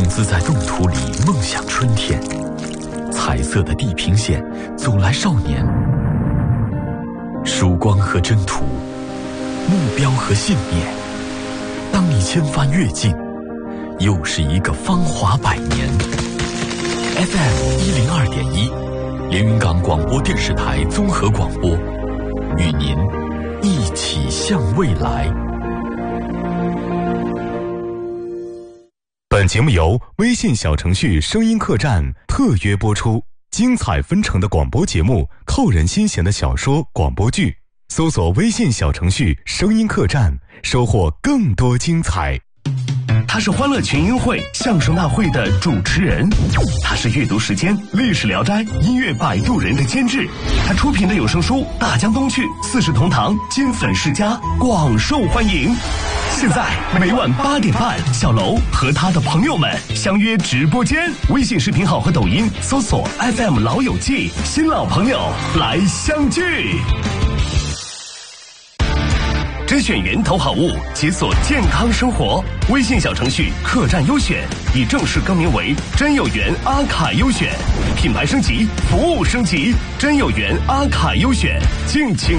自在动图里梦想春天，彩色的地平线走来少年，曙光和征途，目标和信念。当你千帆越尽，又是一个芳华百年。FM102.1，连云港广播电视台综合广播，与您一起向未来。 本节目由微信小程序声音客栈特约播出，精彩纷呈的广播节目，扣人心弦的小说广播剧，搜索微信小程序声音客栈，收获更多精彩。 他是欢乐群英会相声大会的主持人，他是阅读时间历史聊斋音乐摆渡人的监制，他出品的有声书《大江东去》《四世同堂》金粉世家广受欢迎。现在每晚8点半，小楼和他的朋友们相约直播间，微信视频号和抖音搜索 FM 老友记，新老朋友来相聚。甄选源头好物，解锁健康生活。微信小程序客栈优选已正式更名为真有缘阿卡优选，品牌升级，服务升级，真有缘阿卡优选，敬请